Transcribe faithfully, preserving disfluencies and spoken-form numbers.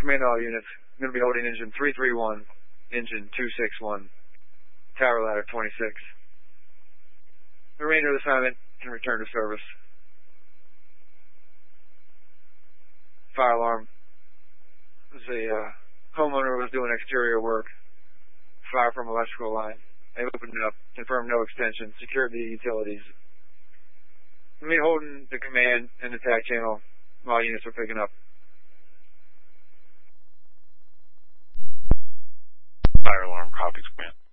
Command all units. I'm going to be holding engine three three one, engine two six one, tower ladder twenty-six. The remainder of the assignment can return to service. Fire alarm. The uh, homeowner was doing exterior work. Fire from electrical line. They opened it up, confirmed no extension, secured the utilities. I'm going to be holding the command and attack channel while units are picking up. Fire alarm, copies, command.